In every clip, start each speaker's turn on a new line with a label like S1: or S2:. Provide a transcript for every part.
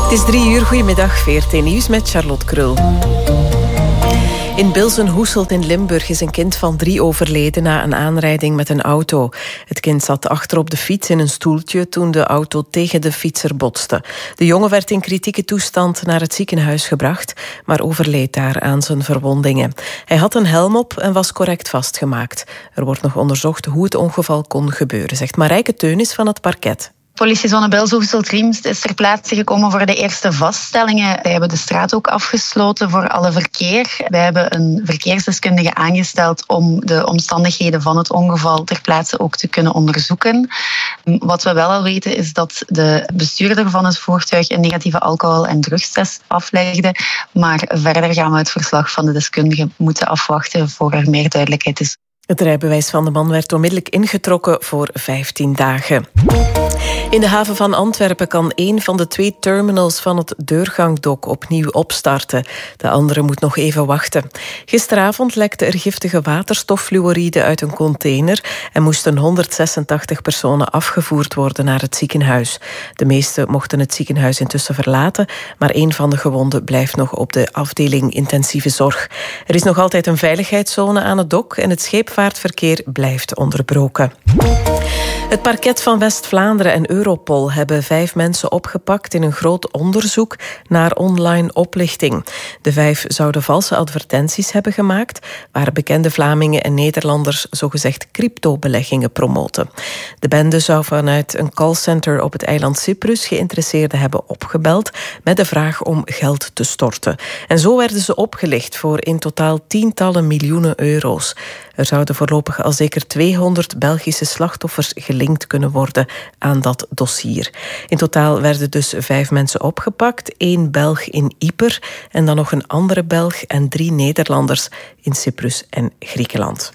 S1: Het is 3 uur, goedemiddag, VRT Nieuws met Charlotte Krul. In Bilzen-Hoeselt in Limburg is een kind van 3 overleden na een aanrijding met een auto. Het kind zat achter op de fiets in een stoeltje toen de auto tegen de fietser botste. De jongen werd in kritieke toestand naar het ziekenhuis gebracht, maar overleed daar aan zijn verwondingen. Hij had een helm op en was correct vastgemaakt. Er wordt nog onderzocht hoe het ongeval kon gebeuren, zegt Marijke Teunis van het parket.
S2: Politiezone Bilzen-Hoeselt-Riemst is ter plaatse gekomen voor de eerste vaststellingen. Wij hebben de straat ook afgesloten voor alle verkeer. Wij hebben een verkeersdeskundige aangesteld om de omstandigheden van het ongeval ter plaatse ook te kunnen onderzoeken. Wat we wel al weten is dat de bestuurder van het voertuig een negatieve alcohol- en drugstest aflegde. Maar verder gaan we het verslag van de deskundige moeten afwachten voor er meer duidelijkheid is.
S1: Het rijbewijs van de man werd onmiddellijk ingetrokken voor 15 dagen. In de haven van Antwerpen kan 1 van de 2 terminals van het Deurgangdok opnieuw opstarten. De andere moet nog even wachten. Gisteravond lekte er giftige waterstoffluoride uit een container en moesten 186 personen afgevoerd worden naar het ziekenhuis. De meesten mochten het ziekenhuis intussen verlaten, maar 1 van de gewonden blijft nog op de afdeling intensieve zorg. Er is nog altijd een veiligheidszone aan het dok en het scheepvaartverkeer blijft onderbroken. Het parket van West-Vlaanderen en Europol hebben 5 mensen opgepakt in een groot onderzoek naar online oplichting. De 5 zouden valse advertenties hebben gemaakt waar bekende Vlamingen en Nederlanders zogezegd cryptobeleggingen promoten. De bende zou vanuit een callcenter op het eiland Cyprus geïnteresseerden hebben opgebeld met de vraag om geld te storten. En zo werden ze opgelicht voor in totaal tientallen miljoenen euro's. Er zouden voorlopig al zeker 200 Belgische slachtoffers gelinkt kunnen worden aan dat dossier. In totaal werden dus 5 mensen opgepakt, 1 Belg in Yper en dan nog een andere Belg en 3 Nederlanders in Cyprus en Griekenland.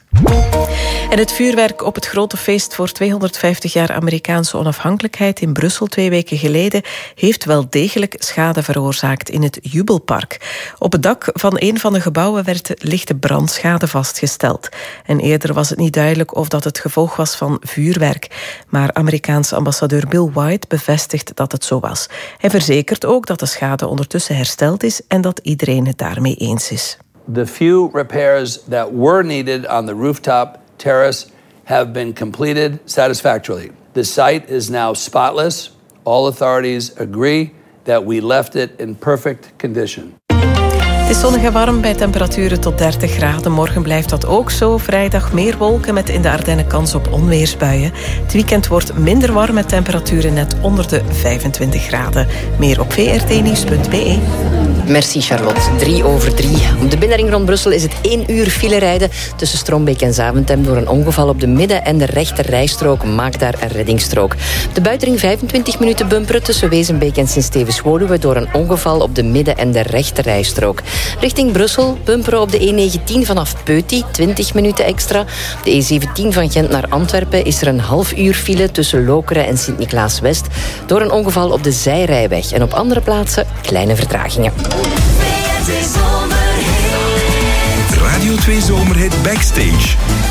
S1: En het vuurwerk op het grote feest voor 250 jaar Amerikaanse onafhankelijkheid in Brussel 2 weken geleden heeft wel degelijk schade veroorzaakt in het Jubelpark. Op het dak van een van de gebouwen werd lichte brandschade vastgesteld. En eerder was het niet duidelijk of dat het gevolg was van vuurwerk. Maar Amerikaanse ambassadeur Bill White bevestigt dat het zo was. Hij verzekert ook dat de schade ondertussen hersteld is en dat iedereen het daarmee eens is.
S3: The few repairs that were needed on the rooftop terrace have been completed satisfactorily. The site is now spotless. All authorities agree that we left it in perfect condition.
S1: Het is zonnig en warm bij temperaturen tot 30 graden. Morgen blijft dat ook zo. Vrijdag meer wolken met in de Ardennen kans op onweersbuien. Het weekend wordt minder warm met temperaturen net onder de 25 graden. Meer op vrtnieuws.be.
S4: Merci Charlotte. 3:03. Op de binnenring rond Brussel is het 1 uur file rijden tussen Strombeek en Zaventem door een ongeval op de midden- en de rechter rijstrook. Maak daar een reddingsstrook. De buitenring 25 minuten bumperen tussen Wezenbeek en Sint-Stevens-Woluwe door een ongeval op de midden- en de rechter rijstrook. Richting Brussel bumperen op de E19 vanaf Peuty, 20 minuten extra. De E17 van Gent naar Antwerpen is er een half uur file tussen Lokeren en Sint-Niklaas-West door een ongeval op de zijrijweg. En op andere plaatsen kleine vertragingen.
S5: Radio 2 Zomerhit Backstage.